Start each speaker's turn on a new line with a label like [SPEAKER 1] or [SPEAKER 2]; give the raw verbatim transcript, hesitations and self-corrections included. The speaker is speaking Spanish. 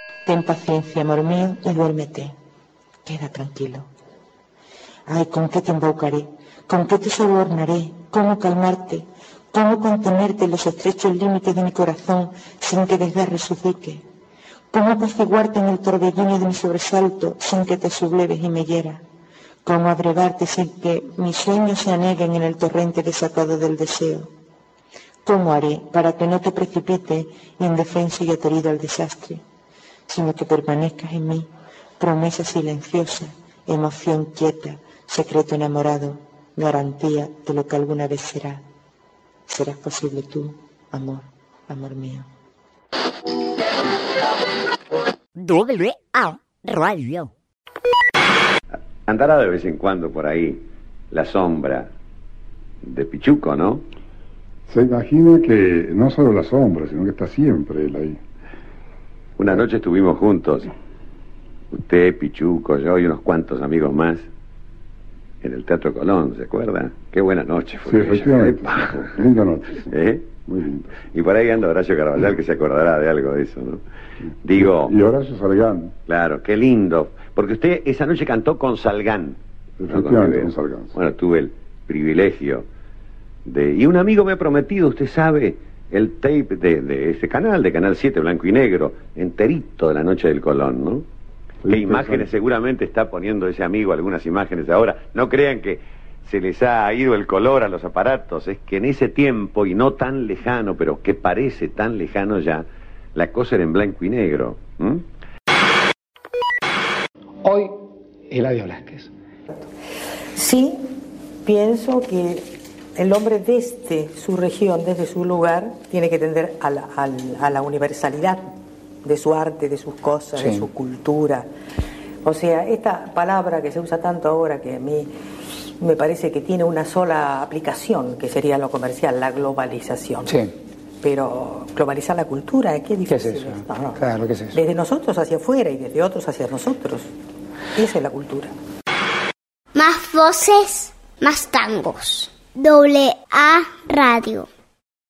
[SPEAKER 1] Ten paciencia, amor mío, y duérmete. Queda tranquilo. Ay, ¿con qué te embaucaré? ¿Con qué te sobornaré? ¿Cómo calmarte? ¿Cómo contenerte en los estrechos límites de mi corazón sin que desgarre su dique? ¿Cómo apaciguarte en el torbellino de mi sobresalto sin que te subleves y me hiera? ¿Cómo abrevarte sin que mis sueños se aneguen en el torrente desatado del deseo? ¿Cómo haré para que no te precipites indefenso y aterido al desastre, sino que permanezcas en mí, promesa silenciosa, emoción quieta, secreto enamorado, garantía de lo que alguna vez será? Serás posible tú, amor, amor mío.
[SPEAKER 2] W A Radio.
[SPEAKER 3] Andará de vez en cuando por ahí la sombra de Pichuco, ¿no?
[SPEAKER 4] Se imagina que no solo la sombra, sino que está siempre él ahí.
[SPEAKER 3] Una noche estuvimos juntos, usted, Pichuco, yo y unos cuantos amigos más, en el Teatro Colón, ¿se acuerda? Qué buena noche fue.
[SPEAKER 4] Sí, efectivamente. Sí, linda noche. Sí.
[SPEAKER 3] ¿Eh?
[SPEAKER 4] Muy lindo.
[SPEAKER 3] Y por ahí anda Horacio Carvajal, que se acordará de algo de eso, ¿no? Digo...
[SPEAKER 4] Y Horacio Salgán.
[SPEAKER 3] Claro, qué lindo. Porque usted esa noche cantó con Salgán.
[SPEAKER 4] Efectivamente, ¿no? Con Salgán. Sí.
[SPEAKER 3] Bueno, tuve el privilegio de... Y un amigo me ha prometido, usted sabe, el tape de, de ese canal, de Canal siete, blanco y negro, enterito de la noche del Colón, ¿no? Sí, qué imágenes seguramente está poniendo ese amigo, algunas imágenes ahora. No crean que se les ha ido el color a los aparatos, es que en ese tiempo, y no tan lejano, pero que parece tan lejano ya, la cosa era en blanco y negro. ¿Mm?
[SPEAKER 5] Hoy, Eladio Blasquez.
[SPEAKER 6] Sí, pienso que el hombre desde su región, desde su lugar, tiene que tender a la, a la, a la universalidad de su arte, de sus cosas, sí, de su cultura. O sea, esta palabra que se usa tanto ahora, que a mí me parece que tiene una sola aplicación, que sería lo comercial, la globalización.
[SPEAKER 5] Sí.
[SPEAKER 6] Pero globalizar la cultura, qué difícil.
[SPEAKER 5] ¿Qué es eso?
[SPEAKER 6] Es, no, no.
[SPEAKER 5] Claro, ¿qué es eso?
[SPEAKER 6] Desde nosotros hacia afuera y desde otros hacia nosotros. Esa es la cultura.
[SPEAKER 7] Más voces, más tangos. Doble A Radio.